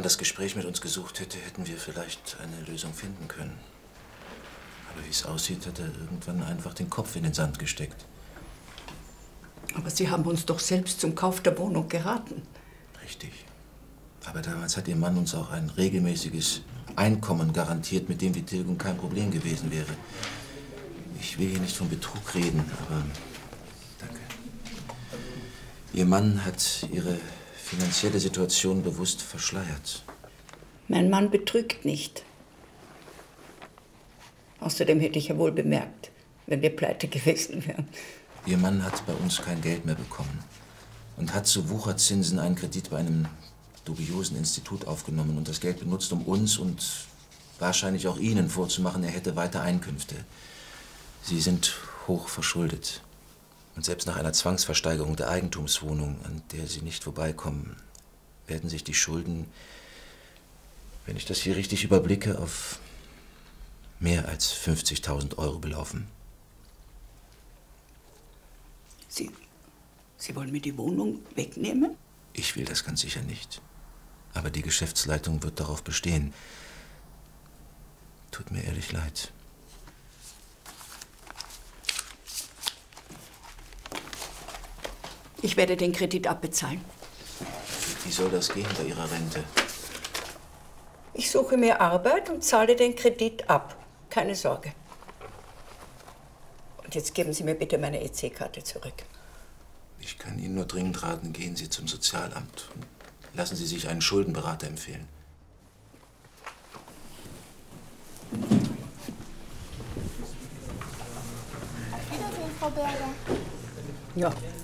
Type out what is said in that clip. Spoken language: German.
das Gespräch mit uns gesucht hätte, hätten wir vielleicht eine Lösung finden können. Aber wie es aussieht, hat er irgendwann einfach den Kopf in den Sand gesteckt. Aber Sie haben uns doch selbst zum Kauf der Wohnung geraten. Richtig. Aber damals hat Ihr Mann uns auch ein regelmäßiges Einkommen garantiert, mit dem die Tilgung kein Problem gewesen wäre. Ich will hier nicht von Betrug reden, aber danke. Ihr Mann hat Ihre finanzielle Situation bewusst verschleiert. Mein Mann betrügt nicht. Außerdem hätte ich ja wohl bemerkt, wenn wir pleite gewesen wären. Ihr Mann hat bei uns kein Geld mehr bekommen und hat zu Wucherzinsen einen Kredit bei einem dubiosen Institut aufgenommen und das Geld benutzt, um uns und wahrscheinlich auch Ihnen vorzumachen, er hätte weiter Einkünfte. Sie sind hoch verschuldet. Und selbst nach einer Zwangsversteigerung der Eigentumswohnung, an der Sie nicht vorbeikommen, werden sich die Schulden, wenn ich das hier richtig überblicke, auf mehr als 50.000 Euro belaufen. Sie wollen mir die Wohnung wegnehmen? Ich will das ganz sicher nicht. Aber die Geschäftsleitung wird darauf bestehen. Tut mir ehrlich leid. Ich werde den Kredit abbezahlen. Wie soll das gehen bei Ihrer Rente? Ich suche mir Arbeit und zahle den Kredit ab. Keine Sorge. Und jetzt geben Sie mir bitte meine EC-Karte zurück. Ich kann Ihnen nur dringend raten, gehen Sie zum Sozialamt und lassen Sie sich einen Schuldenberater empfehlen. Auf Wiedersehen, Frau Berger. Ja,